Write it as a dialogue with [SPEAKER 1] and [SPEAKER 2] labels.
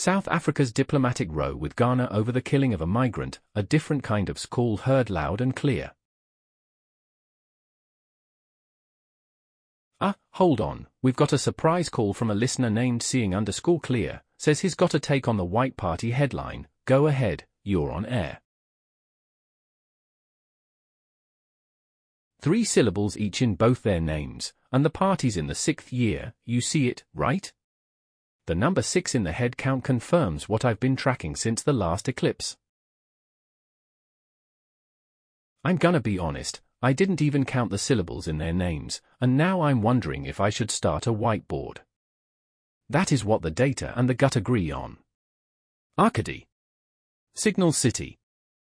[SPEAKER 1] South Africa's diplomatic row with Ghana over the killing of a migrant, a different kind of call heard loud and clear. Hold on, we've got a surprise call from a listener named Seeing_Clear, says he's got a take on the White Party headline. Go ahead, you're on air. 3 syllables each in both their names, and the party's in the 6th year, you see it, right? The number 6 in the head count confirms what I've been tracking since the last eclipse. I'm gonna be honest, I didn't even count the syllables in their names, and now I'm wondering if I should start a whiteboard. That is what the data and the gut agree on. Arcady. Signal City.